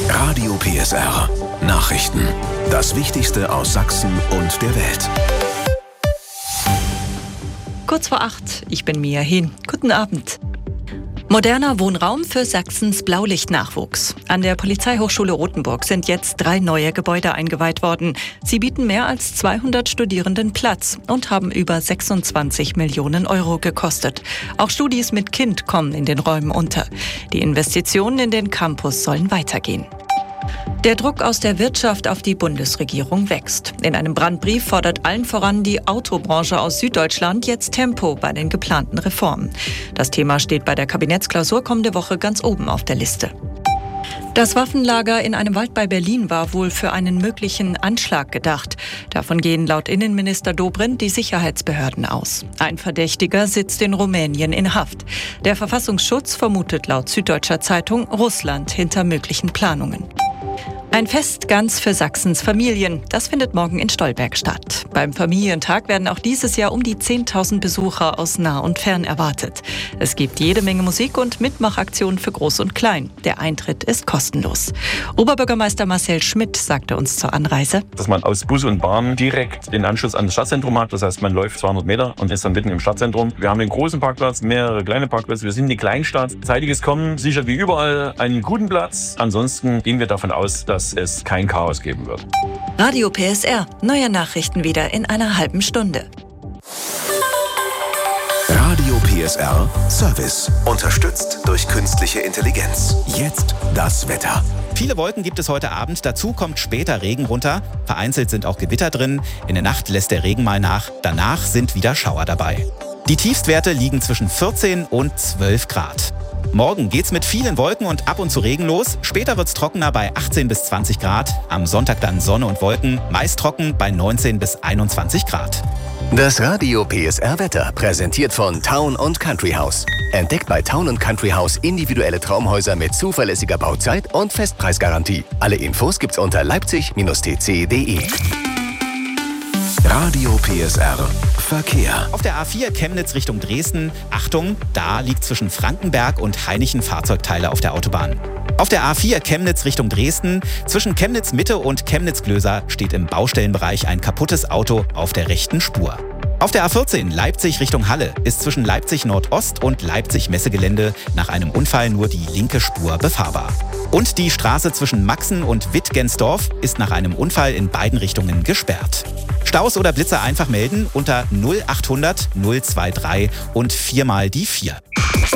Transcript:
Radio PSR. Nachrichten. Das Wichtigste aus Sachsen und der Welt. Kurz vor 8, ich bin Mia Hehn. Guten Abend. Moderner Wohnraum für Sachsens Blaulichtnachwuchs. An der Polizeihochschule Rothenburg sind jetzt 3 neue Gebäude eingeweiht worden. Sie bieten mehr als 200 Studierenden Platz und haben über 26 Millionen Euro gekostet. Auch Studis mit Kind kommen in den Räumen unter. Die Investitionen in den Campus sollen weitergehen. Der Druck aus der Wirtschaft auf die Bundesregierung wächst. In einem Brandbrief fordert allen voran die Autobranche aus Süddeutschland jetzt Tempo bei den geplanten Reformen. Das Thema steht bei der Kabinettsklausur kommende Woche ganz oben auf der Liste. Das Waffenlager in einem Wald bei Berlin war wohl für einen möglichen Anschlag gedacht. Davon gehen laut Innenminister Dobrindt die Sicherheitsbehörden aus. Ein Verdächtiger sitzt in Rumänien in Haft. Der Verfassungsschutz vermutet laut Süddeutscher Zeitung Russland hinter möglichen Planungen. Ein Fest ganz für Sachsens Familien. Das findet morgen in Stolberg statt. Beim Familientag werden auch dieses Jahr um die 10.000 Besucher aus nah und fern erwartet. Es gibt jede Menge Musik und Mitmachaktionen für Groß und Klein. Der Eintritt ist kostenlos. Oberbürgermeister Marcel Schmidt sagte uns zur Anreise: Dass man aus Bus und Bahn direkt den Anschluss an das Stadtzentrum hat. Das heißt, man läuft 200 Meter und ist dann mitten im Stadtzentrum. Wir haben den großen Parkplatz, mehrere kleine Parkplätze. Wir sind eine Kleinstadt. Zeitiges Kommen, sicher wie überall einen guten Platz. Ansonsten gehen wir davon aus, dass es kein Chaos geben wird. Radio PSR. Neue Nachrichten wieder in einer halben Stunde. Radio PSR Service. Unterstützt durch künstliche Intelligenz. Jetzt das Wetter. Viele Wolken gibt es heute Abend, dazu kommt später Regen runter. Vereinzelt sind auch Gewitter drin. In der Nacht lässt der Regen mal nach. Danach sind wieder Schauer dabei. Die Tiefstwerte liegen zwischen 14 und 12 Grad. Morgen geht's mit vielen Wolken und ab und zu Regen los. Später wird's trockener bei 18 bis 20 Grad. Am Sonntag dann Sonne und Wolken, meist trocken bei 19 bis 21 Grad. Das Radio PSR Wetter präsentiert von Town & Country House. Entdeckt bei Town & Country House individuelle Traumhäuser mit zuverlässiger Bauzeit und Festpreisgarantie. Alle Infos gibt's unter leipzig-tc.de. Radio PSR Verkehr. Auf der A4 Chemnitz Richtung Dresden, Achtung, da liegt zwischen Frankenberg und Hainichen Fahrzeugteile auf der Autobahn. Auf der A4 Chemnitz Richtung Dresden, zwischen Chemnitz Mitte und Chemnitz Glöser steht im Baustellenbereich ein kaputtes Auto auf der rechten Spur. Auf der A14 Leipzig Richtung Halle ist zwischen Leipzig Nordost und Leipzig Messegelände nach einem Unfall nur die linke Spur befahrbar. Und die Straße zwischen Maxen und Wittgensdorf ist nach einem Unfall in beiden Richtungen gesperrt. Staus oder Blitzer einfach melden unter 0800 023 und 4 mal die 4.